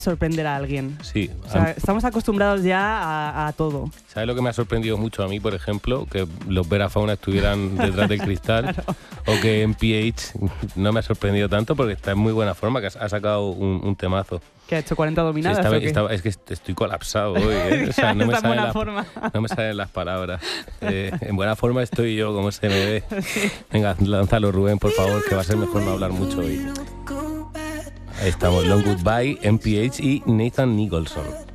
sorprender a alguien. Sí. O sea, estamos acostumbrados ya a todo. ¿Sabes lo que me ha sorprendido mucho a mí, por ejemplo? Que los Vera Fauna estuvieran detrás del cristal. Claro. O que NPH no me ha sorprendido tanto porque está en muy buena forma, que ha sacado un temazo. ¿Que ha hecho 40 dominadas? Sí, ¿o qué? es que estoy colapsado hoy, ¿eh? O sea, no me Está en buena salen forma. no me salen las palabras. En buena forma estoy yo, como se me ve. Venga, lánzalo, Rubén, por favor, que va a ser mejor no hablar mucho hoy. Ahí estamos, Long Goodbye, NPH y Nathan Nicholson.